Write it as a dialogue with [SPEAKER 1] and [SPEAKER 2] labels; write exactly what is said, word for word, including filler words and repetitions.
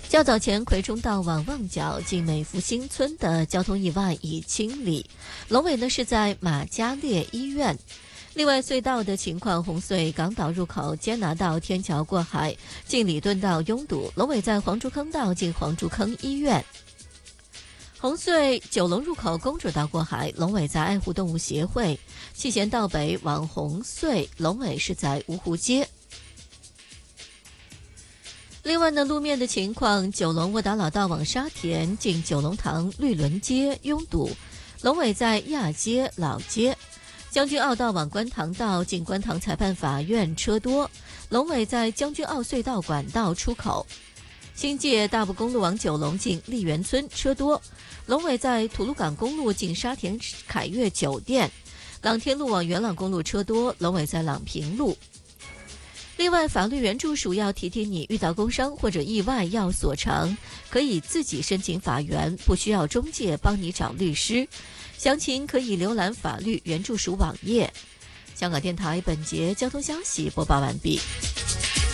[SPEAKER 1] 较早前，葵涌道往旺角近美福新村的交通意外已清理，龙尾呢是在马嘉烈医院。另外，隧道的情况，红隧港岛入口坚拿道天桥过海，近礼顿道拥堵，龙尾在黄竹坑道近黄竹坑医院。红隧九龙入口公主道过海，龙尾在爱护动物协会；七贤道北往红隧，龙尾是在芜湖街。另外呢，路面的情况，九龙卧达老道往沙田近九龙塘绿轮街拥堵，龙尾在亚街老街；将军澳道往观塘道近观塘裁判法院车多，龙尾在将军澳隧道管道出口；新界大埔公路往九龙近丽园村车多，龙尾在吐露港公路近沙田凯悦酒店；朗天路往元朗公路车多，龙尾在朗平路。另外，法律援助署要提提你，遇到工伤或者意外要索偿，可以自己申请法援，不需要中介帮你找律师。详情可以浏览法律援助署网页。香港电台本节交通消息播报完毕。